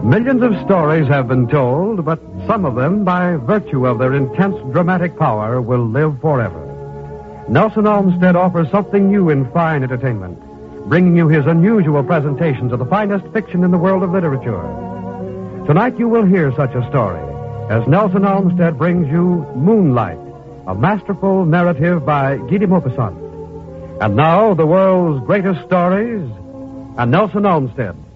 Millions of stories have been told, but some of them, by virtue of their intense dramatic power, will live forever. Nelson Olmsted offers something new in fine entertainment, bringing you his unusual presentations of the finest fiction in the world of literature. Tonight you will hear such a story as Nelson Olmsted brings you Moonlight, a masterful narrative by Guy de Maupassant. And now, the world's greatest stories, and Nelson Olmsted.